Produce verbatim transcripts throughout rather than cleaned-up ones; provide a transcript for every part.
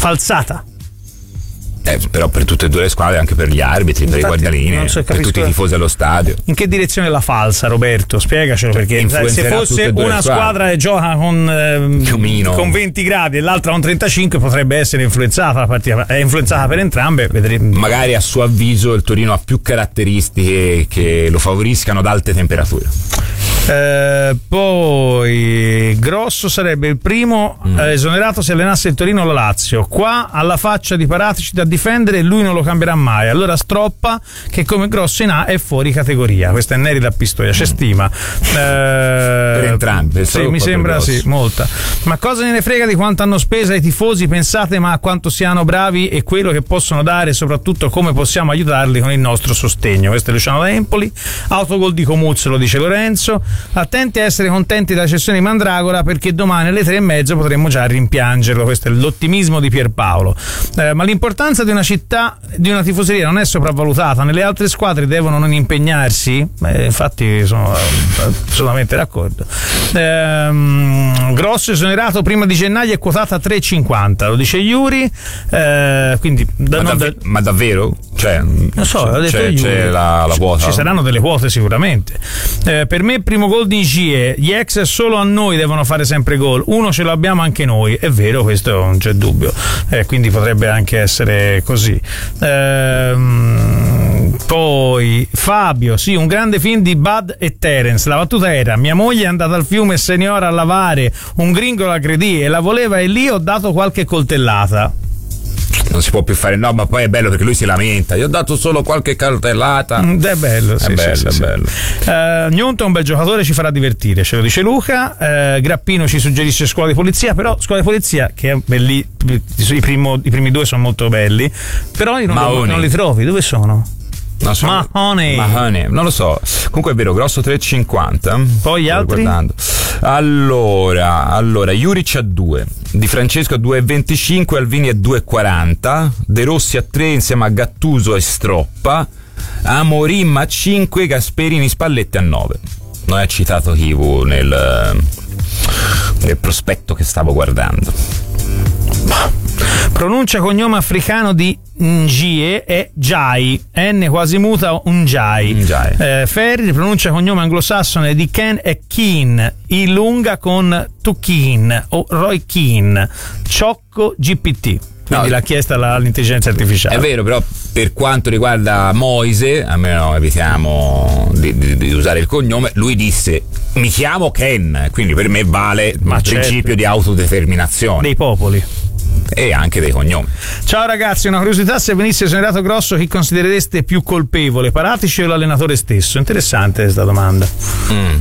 falsata. Eh, però per tutte e due le squadre, anche per gli arbitri, per Infatti, i guardialine, so, per tutti i tifosi allo stadio. In che direzione la falsa, Roberto? Spiegacelo, perché se fosse una squadra che gioca con, eh, con venti gradi e l'altra con trentacinque potrebbe essere influenzata la partita. È influenzata per entrambe, vedremo. Magari a suo avviso il Torino ha più caratteristiche che lo favoriscano ad alte temperature. Eh, poi Grosso sarebbe il primo mm. eh, esonerato se allenasse il Torino o la Lazio. Qua alla faccia di Paratici da difendere e lui non lo cambierà mai. Allora Stroppa, che come Grosso in A è fuori categoria. Questa è Neri da Pistoia, c'è stima. Eh, per entrambi. Sì, mi sembra sì, molta. Ma cosa ne frega di quanto hanno speso i tifosi? Pensate ma a quanto siano bravi e quello che possono dare, e soprattutto come possiamo aiutarli con il nostro sostegno. Questo è Luciano da Empoli. Autogol di Comuzzo, lo dice Lorenzo. Attenti a essere contenti della cessione di Mandragora, perché domani alle tre e mezzo potremmo già rimpiangerlo. Questo è l'ottimismo di Pierpaolo. Eh, ma l'importanza di una città, di una tifoseria, non è sopravvalutata. Nelle altre squadre devono non impegnarsi. Eh, infatti sono assolutamente d'accordo. Eh, Grosso esonerato prima di gennaio è quotata a tre e cinquanta, lo dice Iuri. Eh, quindi da, ma, non dav- da... ma davvero? Cioè, non so, c'è, detto c'è, c'è la, la quota? Ci saranno delle quote sicuramente. Eh, per me primo gol di Gie, gli ex solo a noi devono fare sempre gol, uno ce l'abbiamo anche noi, è vero, questo non c'è dubbio, eh, quindi potrebbe anche essere così. Ehm, poi Fabio, sì, un grande film di Bud e Terence. La battuta era: mia moglie è andata al fiume Seniora a lavare, un gringo l'aggredì e la voleva e lì ho dato qualche coltellata. Non si può più fare, no, ma poi è bello perché lui si lamenta. Io ho dato solo qualche cartellata. Mm, è bello, sì, è bello, sì, è sì, bello. Sì. Uh, Gnonto è un bel giocatore, ci farà divertire, ce lo dice Luca. Uh, Grappino ci suggerisce Scuola di Polizia, però Scuola di Polizia, che è belli, i, primo, i primi due sono molto belli, però io non, lo, non li trovi. Dove sono? No, sono Mahoney. Mahoney, non lo so. Comunque è vero, Grosso tre e cinquanta. Poi gli altri? Guardando. Allora, allora Juric a due, Di Francesco a due e venticinque, Alvini a due e quaranta, De Rossi a tre insieme a Gattuso e Stroppa, Amorim a cinque, Gasperini Spalletti a nove. Non è citato Kivu nel, nel prospetto che stavo guardando. Pronuncia cognome africano di Ngie è Jai, N quasi muta Unjai. Eh, Ferri, pronuncia cognome anglosassone di Ken è Keen, I lunga con Tukin o Roy Keane, Ciocco G P T. Quindi no, l'ha chiesta all'intelligenza artificiale. È vero, però per quanto riguarda Moise, almeno evitiamo di, di, di usare il cognome, lui disse mi chiamo Ken, quindi per me vale Ma il certo. principio di autodeterminazione dei popoli e anche dei cognomi. Ciao ragazzi, una curiosità: se venisse esonerato Grosso, chi considerereste più colpevole, Paratici o l'allenatore stesso? Interessante questa domanda. Mm.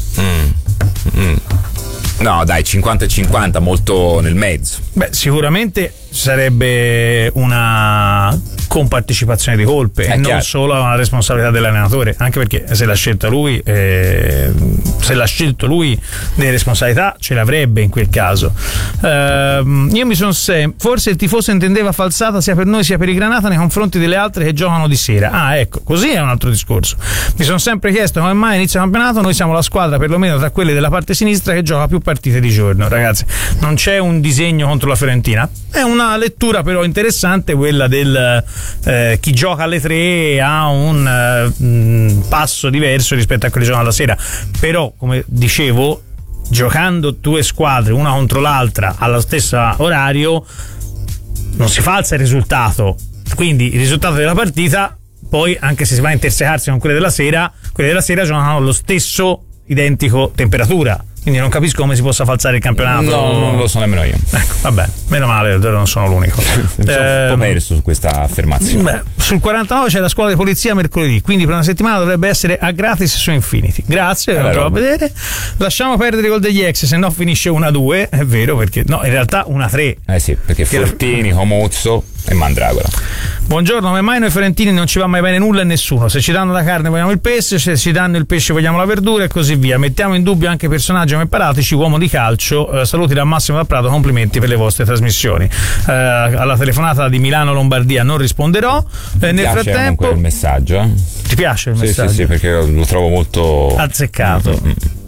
Mm. Mm. No dai, cinquanta e cinquanta, molto nel mezzo. Beh, sicuramente sarebbe una compartecipazione di colpe e non solo una responsabilità dell'allenatore, anche perché se l'ha scelta lui eh, se l'ha scelto lui, delle responsabilità ce l'avrebbe in quel caso. eh, io mi sono sempre forse il tifoso intendeva falsata sia per noi sia per i Granata nei confronti delle altre che giocano di sera. Ah, ecco, così è un altro discorso. Mi sono sempre chiesto come mai inizia il campionato noi siamo la squadra perlomeno tra quelle della parte sinistra che gioca più partite di giorno. Ragazzi, non c'è un disegno contro la Fiorentina, è una lettura però interessante quella del eh, chi gioca alle tre ha un eh, mh, passo diverso rispetto a quelli che giocano alla sera. Però, come dicevo, giocando due squadre una contro l'altra allo stesso orario non si falsa il risultato, quindi il risultato della partita poi, anche se si va a intersecarsi con quelle della sera, quelle della sera giocano allo stesso identico temperatura. Quindi non capisco come si possa falsare il campionato. No, non lo so nemmeno io. Ecco, vabbè, meno male, non sono l'unico. Sono eh, un po' perso su questa affermazione. Beh, sul quarantanove c'è la scuola di polizia mercoledì, quindi per una settimana dovrebbe essere a gratis su Infinity. Grazie, lo andrò a vedere. Lasciamo perdere i gol degli ex, se no finisce uno a due, è vero, perché no, in realtà uno a tre. Eh sì, perché Fortini, Comozzo e Mandragora. Buongiorno, come mai noi fiorentini non ci va mai bene nulla e nessuno? Se ci danno la carne vogliamo il pesce, se ci danno il pesce vogliamo la verdura e così via. Mettiamo in dubbio anche personaggi come Paratici, uomo di calcio. Eh, saluti da Massimo da Prato, complimenti per le vostre trasmissioni. Eh, alla telefonata di Milano-Lombardia non risponderò. Eh, nel frattempo il messaggio. Eh? Ti piace il sì, messaggio? Sì, sì, perché lo trovo molto azzeccato. Mm-hmm.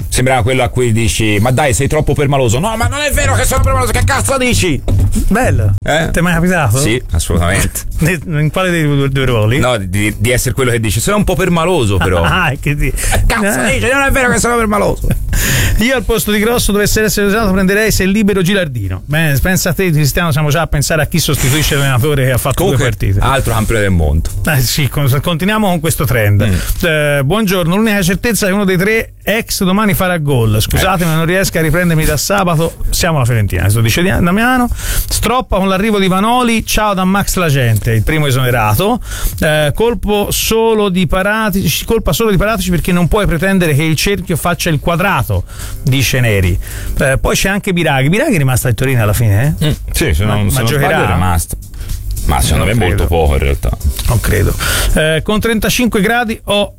Sembrava quello a cui dici ma dai sei troppo permaloso. No, ma non è vero che sono permaloso, che cazzo dici? Bello. Eh? Ti è mai capitato? Sì, assolutamente. In quale dei due, due ruoli? No, di, di essere quello che dice sono un po' permaloso però. Ah, che di... Cazzo eh. dice, non è vero che sono permaloso. Io al posto di Grosso dovesse essere usato prenderei se libero Gilardino. Bene, pensa a te Cristiano, siamo già a pensare a chi sostituisce l'allenatore che ha fatto Comunque, due partite. Altro campione del mondo. Eh sì, continuiamo con questo trend. Mm. Eh, buongiorno, l'unica certezza è che uno dei tre ex domani farà gol. Scusatemi, eh. non riesco a riprendermi da sabato. Siamo alla Fiorentina, questo dice Damiano. Stroppa con l'arrivo di Vanoli. Ciao da Max la gente, il primo esonerato. Eh, colpo solo di Paratici, colpa solo di Paratici perché non puoi pretendere che il cerchio faccia il quadrato, dice Neri. Eh, poi c'è anche Biraghi. Biraghi è rimasta a Torino alla fine, eh? Mm. Sì, se non, ma, se ma non giocherà? sbaglio è rimasto. Ma secondo me è molto poco in realtà. Non credo. Eh, con trentacinque gradi ho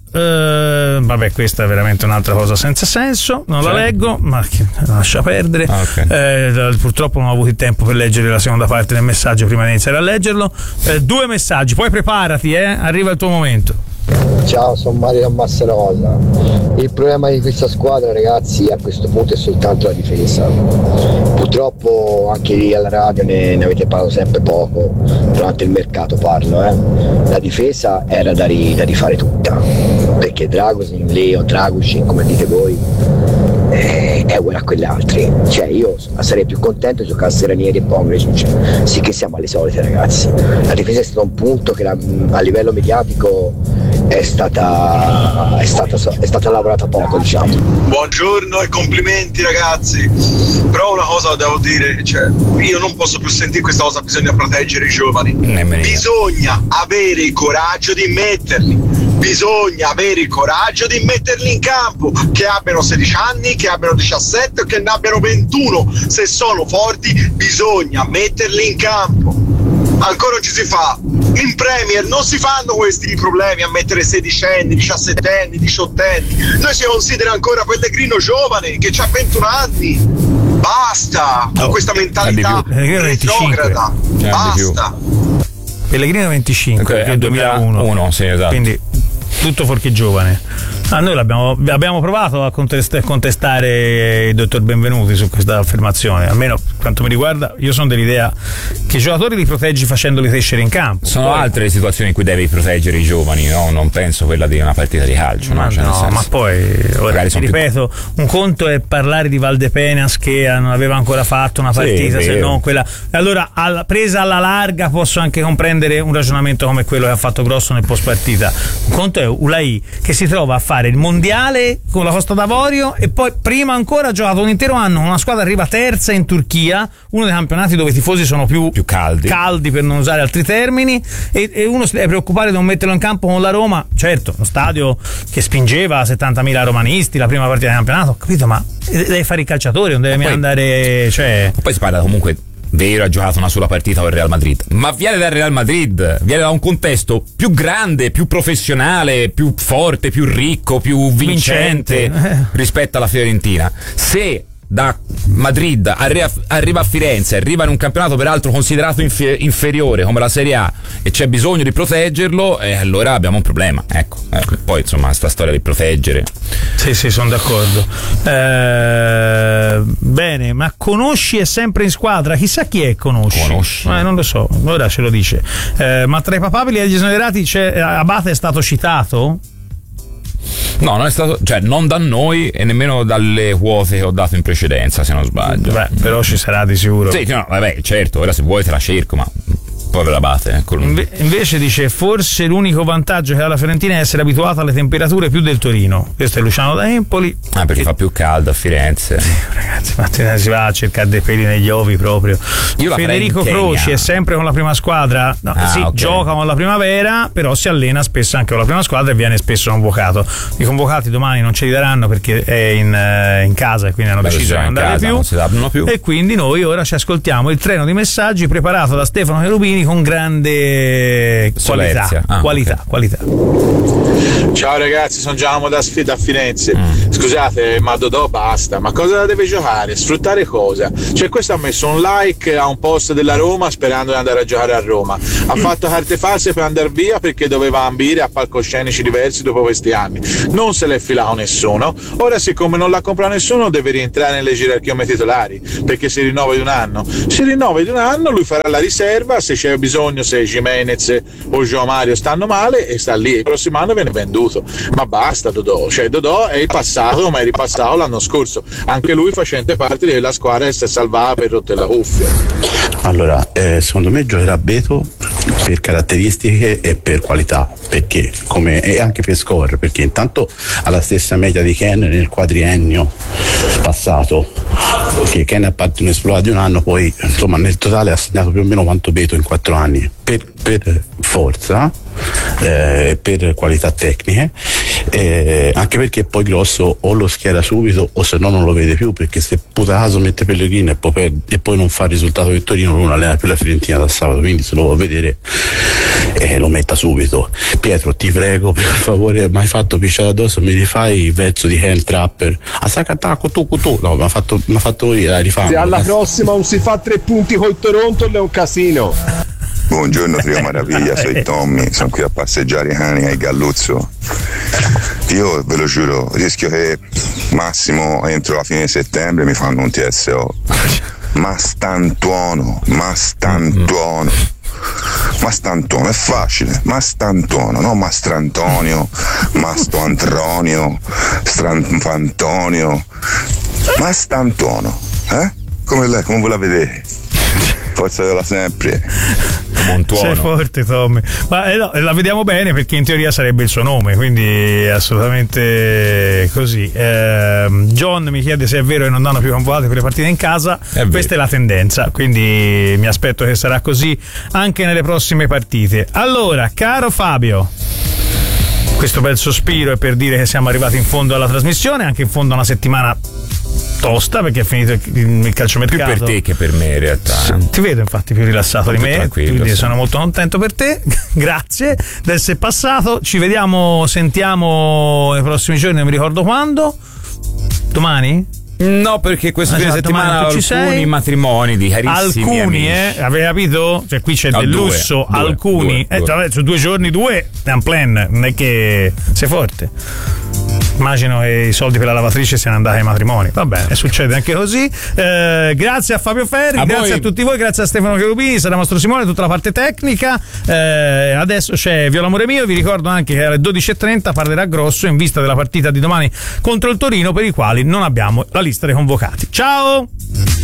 Uh, vabbè, questa è veramente un'altra cosa senza senso, non cioè? la leggo, ma lascia perdere. Ah, okay. eh, purtroppo non ho avuto il tempo per leggere la seconda parte del messaggio prima di iniziare a leggerlo. Eh, due messaggi, poi preparati, eh, arriva il tuo momento. Ciao, sono Mario da Massarosa. Il problema di questa squadra, ragazzi, a questo punto è soltanto la difesa. Purtroppo anche lì alla radio ne, ne avete parlato sempre poco, durante il mercato parlo, eh. La difesa era da, ri, da rifare tutta, perché Dragosin, Leo, Dragusin, come dite voi, eh, è uguale a quelle altre. Cioè io sarei più contento di giocare Ranieri e Pongricic, sì che siamo alle solite, ragazzi. La difesa è stato un punto che la, a livello mediatico è stata, è stata è stata lavorata poco, diciamo. Buongiorno e complimenti ragazzi, però una cosa la devo dire, cioè io non posso più sentire questa cosa, bisogna proteggere i giovani, bisogna avere il coraggio di metterli, bisogna avere il coraggio di metterli in campo, che abbiano sedici anni, che abbiano diciassette o che ne abbiano ventuno, se sono forti bisogna metterli in campo. Ancora non ci si fa, in Premier non si fanno questi problemi a mettere sedicenni, diciassettenni, diciottenni, noi si considera ancora Pellegrino giovane che ha ventuno anni, basta con oh, questa mentalità retrograda, basta. Pellegrino venticinque, okay, duemilauno, sì, esatto. Quindi tutto fuorché giovane. Ah, noi l'abbiamo abbiamo provato a contest- contestare il dottor Benvenuti su questa affermazione, almeno per quanto mi riguarda io sono dell'idea che i giocatori li proteggi facendoli crescere in campo. Sono poi... altre le situazioni in cui devi proteggere i giovani, no? Non penso quella di una partita di calcio, ma no? Cioè, no, ma poi ora, ripeto, più... un conto è parlare di Valdepenas che non aveva ancora fatto una partita, sì, se non quella. Allora, alla, presa alla larga posso anche comprendere un ragionamento come quello che ha fatto Grosso nel post partita. Un conto è Ulai che si trova a fare il mondiale con la Costa d'Avorio e poi prima ancora ha giocato un intero anno con una squadra arriva terza in Turchia, uno dei campionati dove i tifosi sono più, più caldi. caldi per non usare altri termini, e, e uno si deve preoccupare di non metterlo in campo con la Roma, certo, uno stadio che spingeva settantamila romanisti la prima partita del campionato, ho capito, ma deve fare il calciatore, non deve mai andare, cioè... Poi si parla comunque, vero, ha giocato una sola partita con il Real Madrid, ma viene dal Real Madrid, viene da un contesto più grande, più professionale, più forte, più ricco, più vincente, vincente. rispetto alla Fiorentina. Se da Madrid arriva, arriva a Firenze, arriva in un campionato peraltro considerato infer- inferiore come la Serie A e c'è bisogno di proteggerlo, e allora abbiamo un problema, ecco. Eh, poi insomma sta storia di proteggere, sì sì sono d'accordo. Eh, bene, ma conosci è sempre in squadra, chissà chi è conosci, conosci. Eh, non lo so, ora ce lo dice. Eh, ma tra i papabili e gli esonerati c'è, Abate è stato citato? No, non è stato, cioè non da noi e nemmeno dalle quote che ho dato in precedenza, se non sbaglio. Beh, però ci sarà di sicuro. Sì, no, vabbè, certo, ora se vuoi te la cerco, ma poi ve la bate. Ecco. Inve- invece dice, forse l'unico vantaggio che ha la Fiorentina è essere abituata alle temperature più del Torino. Questo è Luciano da Empoli. Ah, perché e... fa più caldo a Firenze. Eh, ragazzi, ma si va a cercare dei peli negli ovi proprio. Io Federico Croci è sempre con la prima squadra, no, ah, sì, okay. Gioca con la primavera, però si allena spesso anche con la prima squadra e viene spesso convocato. I convocati domani non ce li daranno perché è in, uh, in casa e quindi hanno Beh, deciso di non andare più. Non si danno più. E quindi noi ora ci ascoltiamo il treno di messaggi preparato da Stefano Cherubini con grande qualità. Ah, qualità, okay. qualità. Ciao ragazzi, sono Giacomo da, da Firenze. Mm. Scusate, ma Dodò basta. Ma cosa deve giocare? Sfruttare cosa? Cioè, questo ha messo un like a un post della Roma sperando di andare a giocare a Roma. Ha fatto carte false per andare via perché doveva ambire a palcoscenici diversi dopo questi anni. Non se l'è filato nessuno. Ora, siccome non l'ha comprato nessuno, deve rientrare nelle gerarchie titolari perché si rinnova di un anno. Si rinnova di un anno, lui farà la riserva. Se c'è bisogno, se Jimenez o João Mario stanno male, e sta lì. Il prossimo anno viene venduto. Ma basta Dodò, cioè Dodò è il passato, ma è ripassato l'anno scorso, anche lui facente parte della squadra che si è salvata per rotte la cuffia. Allora, eh, secondo me giocherà Beto per caratteristiche e per qualità, perché come e anche per score, perché intanto ha la stessa media di Ken nel quadriennio passato, che Ken a parte un esplorato di un anno, poi insomma nel totale ha segnato più o meno quanto Beto in quattro anni, per, per forza, eh, per qualità tecniche, eh, anche perché poi Grosso o lo schiera subito o se no non lo vede più, perché se puta caso mette Pellegrini e poi, per, e poi non fa il risultato del Torino, non allena più la Fiorentina da sabato, quindi se lo vuoi vedere eh, lo metta subito. Pietro, ti prego, per favore, mi hai fatto pisciare addosso, mi rifai il verso di Hand Trapper a sacatacco tu tu no, mi ha fatto, fatto io, rifammo. Se alla prossima non si fa tre punti col Toronto è un casino. Buongiorno Trio Maraviglia, sono Tommy, sono qui a passeggiare i cani ai Galluzzo. Io ve lo giuro, rischio che massimo entro la fine di settembre mi fanno un T S O. Ma stantuono, ma stantuono. Mastantuono è facile, Mastantuono, no Mastrantonio, Mastoantronio, Stranfantonio, Mastantuono, eh? Come lei, come vuole vedere? Forza della sempre. Montuono. Sei forte Tommy, ma eh no, la vediamo bene perché in teoria sarebbe il suo nome, quindi è assolutamente così. eh, John mi chiede se è vero che non danno più convocate per le partite in casa. È questa è la tendenza, quindi mi aspetto che sarà così anche nelle prossime partite. Allora, caro Fabio, questo bel sospiro è per dire che siamo arrivati in fondo alla trasmissione, anche in fondo a una settimana tosta perché è finito il calciomercato. Più per te che per me in realtà. Sì, ti vedo infatti più rilassato molto di me, quindi sì. Sono molto contento per te. Grazie di essere passato. Ci vediamo, sentiamo nei prossimi giorni, non mi ricordo quando. Domani? No, perché questo fine settimana ho alcuni sei? matrimoni di carissimi alcuni, amici. eh, avete capito? Cioè qui c'è no, del due, lusso, due, alcuni, due, eh, due. Cioè, su due giorni due è un plan, non è che sei forte. Immagino che i soldi per la lavatrice siano andati ai matrimoni. Va bene, succede anche così. Eh, grazie a Fabio Ferri, a grazie voi. A tutti voi, grazie a Stefano Cherubini, Sara Mastro Simone, tutta la parte tecnica. Eh, adesso c'è Viola Amore Mio, vi ricordo anche che alle dodici e trenta parlerà Grosso in vista della partita di domani contro il Torino, per i quali non abbiamo la lista dei convocati. Ciao!